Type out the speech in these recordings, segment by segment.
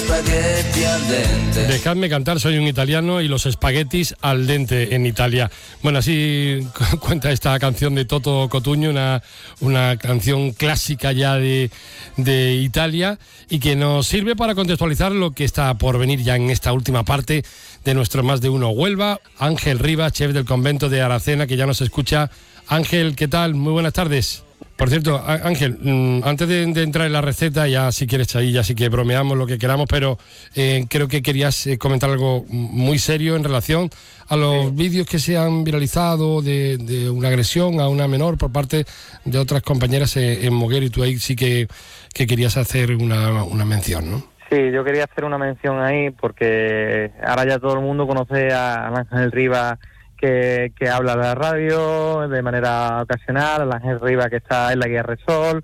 spaghetti al dente. Dejadme cantar, soy un italiano y los espaguetis al dente en Italia. Bueno, así cuenta esta canción de Toto Cutugno, una canción clásica ya de Italia y que nos sirve para contextualizar lo que está por venir ya en esta última parte de nuestro Más de Uno Huelva. Ángel Rivas, chef del convento de Aracena, que ya nos escucha. Ángel, ¿qué tal? Muy buenas tardes. Por cierto, Ángel, antes de entrar en la receta, ya si quieres ahí, ya sí que bromeamos lo que queramos, pero creo que querías comentar algo muy serio en relación a los vídeos que se han viralizado de una agresión a una menor por parte de otras compañeras en Moguer, y tú ahí sí que querías hacer una mención, ¿no? Sí, yo quería hacer una mención ahí porque ahora ya todo el mundo conoce a Ángel Rivas, que habla de la radio de manera ocasional, el Ángel Rivas que está en la Guía Resol,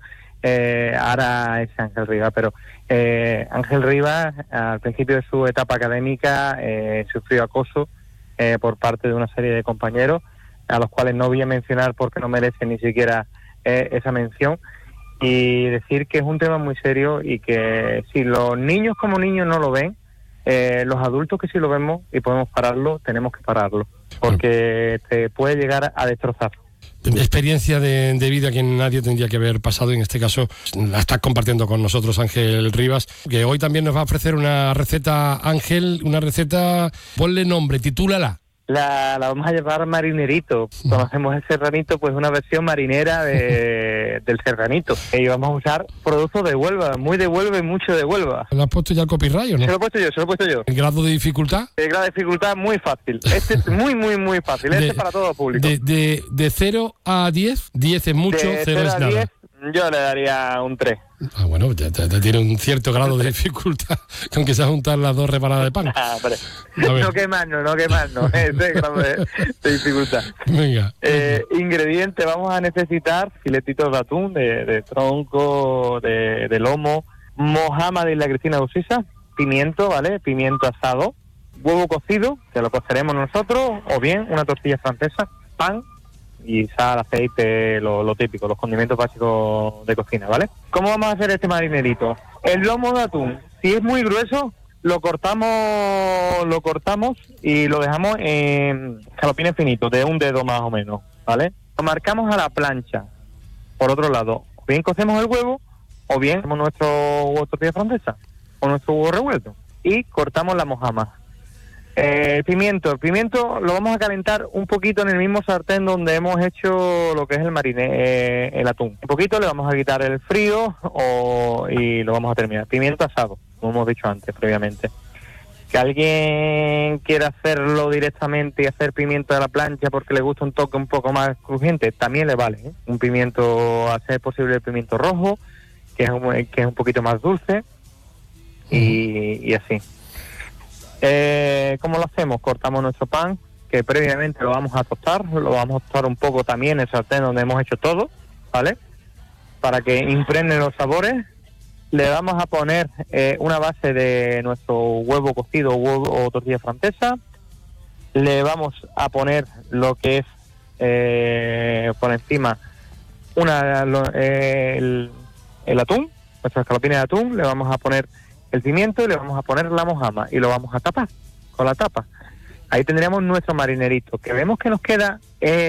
ahora es Ángel Rivas, pero Ángel Rivas al principio de su etapa académica sufrió acoso por parte de una serie de compañeros, a los cuales no voy a mencionar porque no merecen ni siquiera esa mención, y decir que es un tema muy serio y que si los niños como niños no lo ven, los adultos que sí lo vemos y podemos pararlo, tenemos que pararlo, porque te puede llegar a destrozar. Experiencia de vida que nadie tendría que haber pasado, en este caso la estás compartiendo con nosotros Ángel Rivas, que hoy también nos va a ofrecer una receta. Ángel, una receta, ponle nombre, titúlala. La vamos a llamar marinerito. Conocemos el serranito, pues una versión marinera del serranito. Y vamos a usar productos de Huelva, muy de Huelva y mucho de Huelva. ¿Le has puesto ya el copyright o no? Se lo he puesto yo. ¿El grado de dificultad? El grado de dificultad muy fácil. Este es muy, muy, muy fácil. Este es para todo público. De 0 a 10, 10 es mucho, 0 es nada. 10, yo le daría un 3. Bueno, ya tiene un cierto grado de dificultad, con que se va a juntar las dos reparadas de pan. No quemarnos, ese grado de dificultad. Venga. Ingredientes, vamos a necesitar filetitos de atún, de tronco, de lomo, mojama de Isla Cristina de Ucisa, pimiento, ¿vale? Pimiento asado, huevo cocido, que lo coceremos nosotros, o bien una tortilla francesa, pan y sal, aceite, lo típico, los condimentos básicos de cocina, ¿vale? ¿Cómo vamos a hacer este marinerito? El lomo de atún, si es muy grueso, lo cortamos y lo dejamos en escalopines finitos, de un dedo más o menos, ¿vale? Lo marcamos a la plancha. Por otro lado, o bien cocemos el huevo, o bien hacemos nuestro huevo de tortilla francesa, o nuestro huevo revuelto, y cortamos la mojama. El pimiento lo vamos a calentar un poquito en el mismo sartén donde hemos hecho lo que es el mariné, el atún. Un poquito, le vamos a quitar el frío y lo vamos a terminar. Pimiento asado, como hemos dicho antes, previamente. Que alguien quiera hacerlo directamente y hacer pimiento de la plancha porque le gusta un toque un poco más crujiente, también le vale, ¿eh? Un pimiento, a ser posible el pimiento rojo, que es un poquito más dulce, y así. ¿Cómo lo hacemos? Cortamos nuestro pan, que previamente lo vamos a tostar un poco también en el sartén donde hemos hecho todo, ¿vale? Para que impregne los sabores. Le vamos a poner una base de nuestro huevo cocido o tortilla francesa. Le vamos a poner lo que es por encima el atún, nuestros escalopines de atún. Le vamos a poner el pimiento y le vamos a poner la mojama y lo vamos a tapar con la tapa. Ahí tendríamos nuestro marinerito, que vemos que nos queda,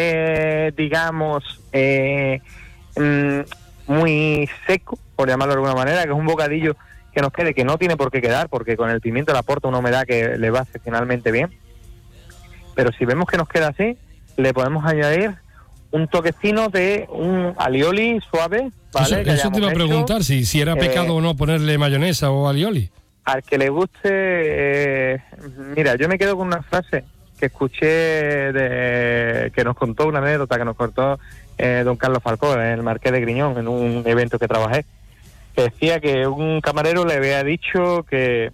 muy seco, por llamarlo de alguna manera, que es un bocadillo que nos quede, que no tiene por qué quedar, porque con el pimiento le aporta una humedad que le va excepcionalmente bien. Pero si vemos que nos queda así, le podemos añadir un toquecino de un alioli suave, ¿vale? Eso te iba a preguntar, si era pecado o no ponerle mayonesa o alioli. Al que le guste, mira, yo me quedo con una frase que escuché que nos contó una anécdota que nos contó don Carlos Falcón, el Marqués de Griñón, en un evento que trabajé, que decía que un camarero le había dicho que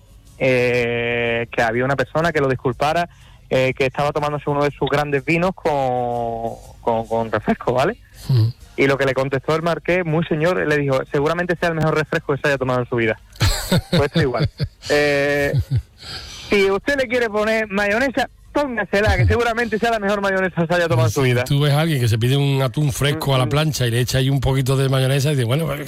había una persona que lo disculpara, que estaba tomándose uno de sus grandes vinos con refresco, ¿vale? Y lo que le contestó el Marqués, muy señor, le dijo, seguramente sea el mejor refresco que se haya tomado en su vida. Pues es igual. Si usted le quiere poner mayonesa, póngasela, que seguramente sea la mejor mayonesa que se haya tomado en su vida. Tú ves a alguien que se pide un atún fresco a la plancha y le echa ahí un poquito de mayonesa y dice, bueno,